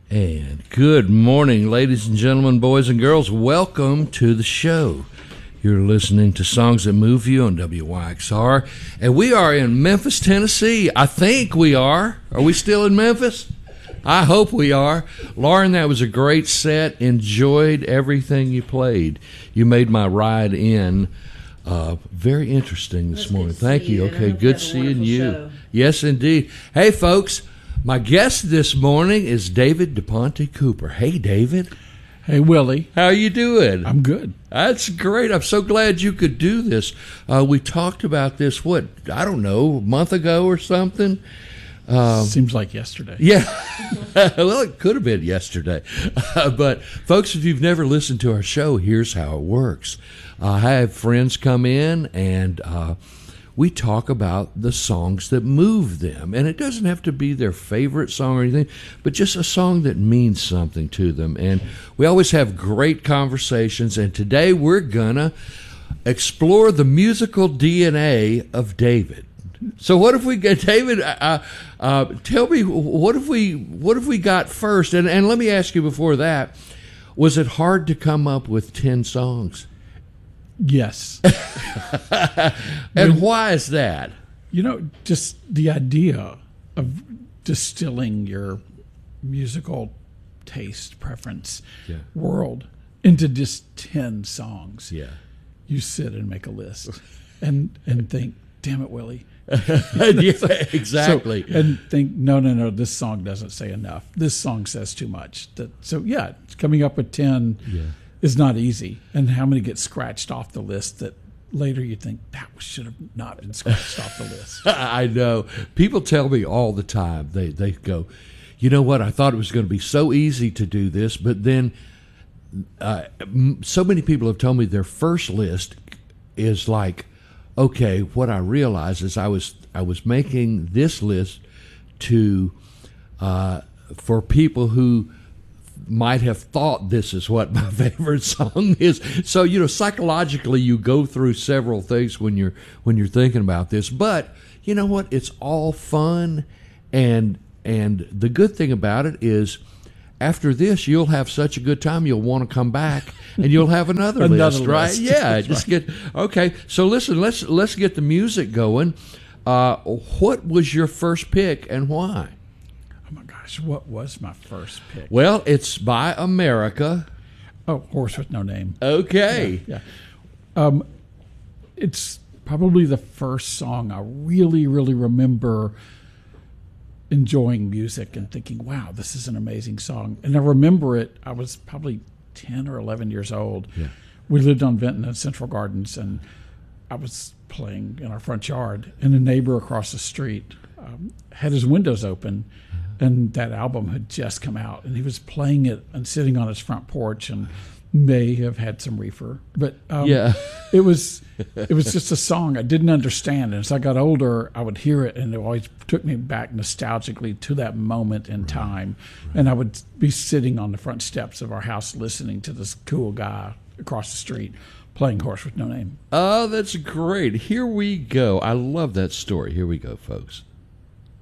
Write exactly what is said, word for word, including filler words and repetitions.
And good morning, ladies and gentlemen, boys and girls. Welcome to the show. You're listening to Songs That Move You on W Y X R. And we are in Memphis, Tennessee. I think we are. Are we still in Memphis? I hope we are. Lauren, that was a great set. Enjoyed everything you played. You made my ride in uh, very interesting this morning. Thank you. Okay, good seeing you. Yes, indeed. Hey, folks. My guest this morning is David DePonte Cooper. Hey, David. Hey, Willie. How are you doing? I'm good. That's great. I'm so glad you could do this. Uh, we talked about this, what, I don't know, a month ago or something? Um, Seems like yesterday. Yeah. Well, it could have been yesterday. Uh, but, folks, if you've never listened to our show, here's how it works. Uh, I have friends come in and... Uh, we talk about the songs that move them. And it doesn't have to be their favorite song or anything, but just a song that means something to them. And we always have great conversations. And today we're going to explore the musical D N A of David. So what if we get, David, uh, uh, tell me, what if we what if we got first? And, and let me ask you before that, was it hard to come up with ten songs? Yes. And when, why is that? You know, just the idea of distilling your musical taste, preference, yeah. world into just ten songs. Yeah. You sit and make a list and and think, damn it, Willie. Yeah, exactly. So, and think, no, no, no, this song doesn't say enough. This song says too much. That, so, yeah, coming up with ten yeah. is not easy. And how many get scratched off the list that later you think that should have not been scratched off the list? I know. People tell me all the time. They they go, you know what? I thought it was going to be so easy to do this, but then uh, so many people have told me their first list is like, okay, what I realized is I was I was making this list to uh, for people who might have thought this is what my favorite song is. So, you know, psychologically you go through several things when you're when you're thinking about this. But you know what? It's all fun, and and the good thing about it is after this you'll have such a good time you'll want to come back and you'll have another, another list, right? List. Yeah, That's just right. get okay. So listen, let's let's get the music going. Uh, what was your first pick and why? Oh my gosh, what was my first pick? Well, it's by America. Oh, Horse with No Name. Okay. Yeah. yeah. Um, it's probably the first song I really, really remember enjoying music and thinking, wow, this is an amazing song. And I remember it, I was probably ten or eleven years old. Yeah. We lived on Vinton and Central Gardens, and I was playing in our front yard, and a neighbor across the street um, had his windows open, and that album had just come out, and he was playing it and sitting on his front porch and may have had some reefer. But um, yeah. it was it was just a song I didn't understand. And as I got older, I would hear it, and it always took me back nostalgically to that moment in time. Right. And I would be sitting on the front steps of our house listening to this cool guy across the street playing Horse with No Name. Oh, that's great. Here we go. I love that story. Here we go, folks.